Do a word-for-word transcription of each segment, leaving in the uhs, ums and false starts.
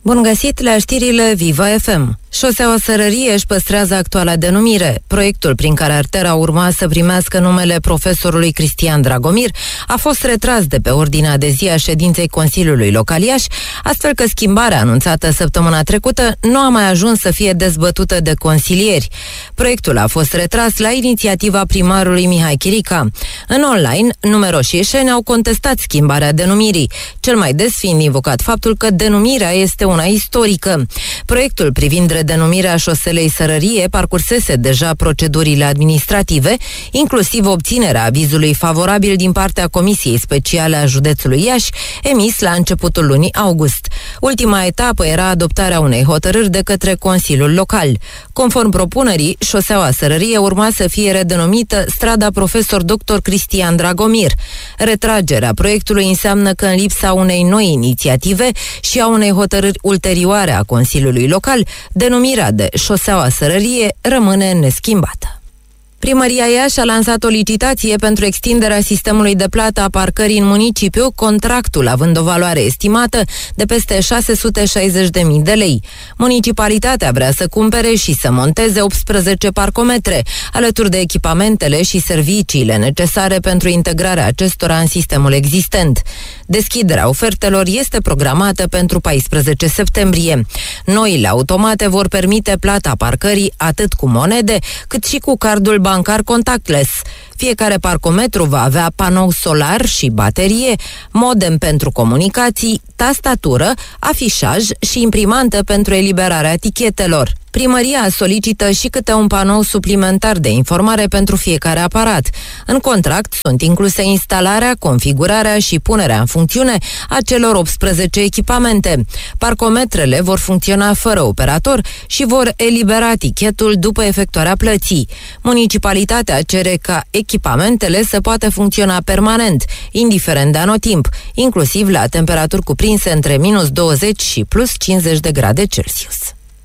Bun găsit la știrile Viva F M. Șoseaua Sărărie își păstrează actuala denumire. Proiectul prin care artera urma să primească numele profesorului Cristian Dragomir a fost retras de pe ordinea de zi a ședinței Consiliului Local Iași, astfel că schimbarea anunțată săptămâna trecută nu a mai ajuns să fie dezbătută de consilieri. Proiectul a fost retras la inițiativa primarului Mihai Chirica. În online, numeroși ieșeni au contestat schimbarea denumirii, cel mai des fiind invocat faptul că denumirea este una istorică. Proiectul privind denumirea șoselei Sărărie parcursese deja procedurile administrative, inclusiv obținerea avizului favorabil din partea Comisiei Speciale a Județului Iași, emis la începutul lunii august. Ultima etapă era adoptarea unei hotărâri de către Consiliul Local. Conform propunerii, șoseaua Sărărie urma să fie redenumită strada Profesor doctor Cristian Dragomir. Retragerea proiectului înseamnă că în lipsa unei noi inițiative și a unei hotărâri ulterioare a Consiliului Local, denumirea de șoseaua Sărărie rămâne neschimbată. Primăria Iași a lansat o licitație pentru extinderea sistemului de plată a parcării în municipiu, contractul având o valoare estimată de peste șase sute șaizeci de mii de lei. Municipalitatea vrea să cumpere și să monteze optsprezece parcometre, alături de echipamentele și serviciile necesare pentru integrarea acestora în sistemul existent. Deschiderea ofertelor este programată pentru paisprezece septembrie. Noile automate vor permite plata parcării atât cu monede, cât și cu cardul bancar contactless. Fiecare parcometru va avea panou solar și baterie, modem pentru comunicații, tastatură, afișaj și imprimantă pentru eliberarea tichetelor. Primăria solicită și câte un panou suplimentar de informare pentru fiecare aparat. În contract sunt incluse instalarea, configurarea și punerea în funcțiune a celor optsprezece echipamente. Parcometrele vor funcționa fără operator și vor elibera tichetul după efectuarea plății. Municipalitatea cere ca echipamentele să poată funcționa permanent, indiferent de anotimp, inclusiv la temperaturi cuprinse între minus douăzeci și plus cincizeci de grade Celsius.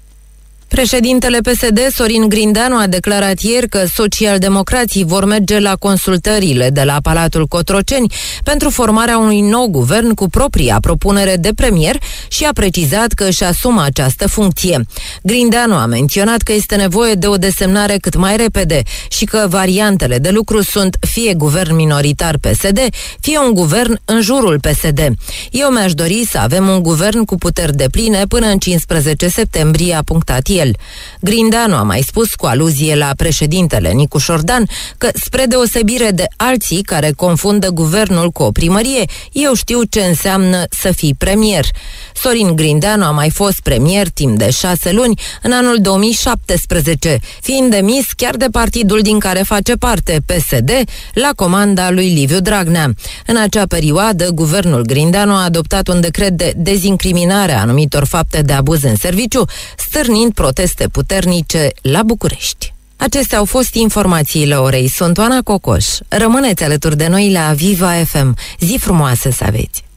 Președintele P S D, Sorin Grindeanu, a declarat ieri că socialdemocrații vor merge la consultările de la Palatul Cotroceni pentru formarea unui nou guvern cu propria propunere de premier și a precizat că își asumă această funcție. Grindeanu a menționat că este nevoie de o desemnare cât mai repede și că variantele de lucru sunt fie guvern minoritar P S D, fie un guvern în jurul P S D. Eu mi-aș dori să avem un guvern cu puteri depline până în cincisprezece septembrie, a punctat el. Grindeanu a mai spus, cu aluzie la președintele Nicu Șordan, că spre deosebire de alții care confundă guvernul cu o primărie, eu știu ce înseamnă să fii premier. Sorin Grindeanu a mai fost premier timp de șase luni în anul două mii șaptesprezece, fiind demis chiar de partidul din care face parte, P S D, la comanda lui Liviu Dragnea. În acea perioadă, guvernul Grindeanu a adoptat un decret de dezincriminare a anumitor fapte de abuz în serviciu, stârnind proteste puternice la București. Acestea au fost informațiile orei. Sunt Oana Cocoș. Rămâneți alături de noi la Viva F M. Zi frumoasă să aveți!